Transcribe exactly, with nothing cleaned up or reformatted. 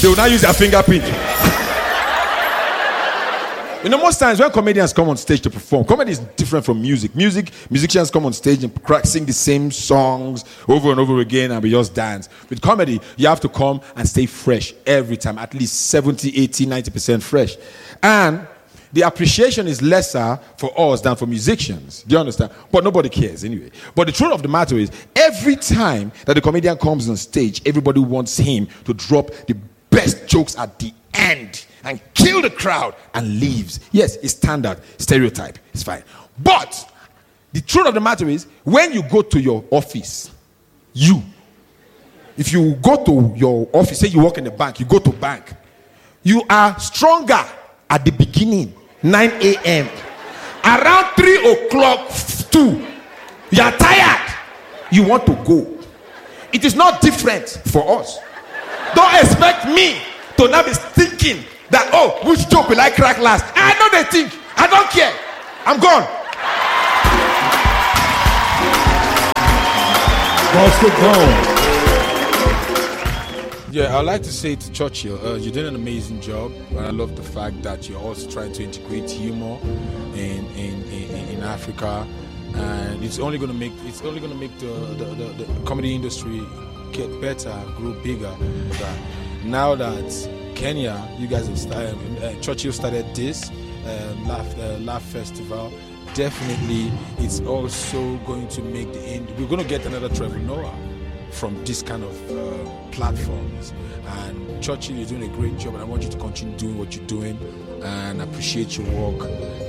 they will now use their finger pinch. You know, most times when comedians come on stage to perform, comedy is different from music. Music, musicians come on stage and crack, sing the same songs over and over again and we just dance. With comedy, you have to come and stay fresh every time, at least seventy, eighty, ninety percent fresh. And the appreciation is lesser for us than for musicians. Do you understand? But nobody cares anyway. But the truth of the matter is, every time that the comedian comes on stage, everybody wants him to drop the best jokes at the end and kill the crowd and leaves. Yes, it's standard, stereotype, it's fine. But the truth of the matter is, when you go to your office, you, if you go to your office, say you work in the bank, you go to bank, you are stronger at the beginning, nine a.m. Around three o'clock, two, you are tired, you want to go. It is not different for us. Don't expect me to now be thinking that, oh, which joke will I crack last? I know they think. I don't care. I'm gone. Yeah, I'd like to say to Churchill, uh, you did an amazing job. And I love the fact that you're also trying to integrate humor in in, in, in Africa, and it's only going to make it's only going to make the, the, the, the comedy industry get better, grow bigger. Now that Kenya, you guys have started, uh, Churchill started this um, Laugh, uh, Laugh Festival. Definitely, it's also going to make the end. We're going to get another Trevor Noah from this kind of uh, platforms. And Churchill, you're doing a great job, and I want you to continue doing what you're doing. And I appreciate your work.